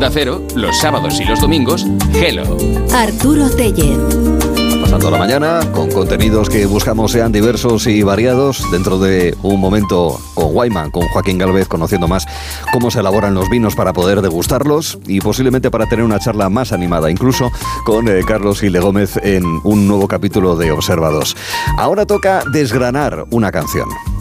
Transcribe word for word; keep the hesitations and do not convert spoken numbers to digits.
Onda Cero, los sábados y los domingos, Hello. Arturo Tellez. Pasando la mañana con contenidos que buscamos sean diversos y variados. Dentro de un momento con Wyman, con Joaquín Gálvez, conociendo más cómo se elaboran los vinos para poder degustarlos y posiblemente para tener una charla más animada, incluso con eh, Carlos Gil de Gómez en un nuevo capítulo de Observados. Ahora toca desgranar una canción.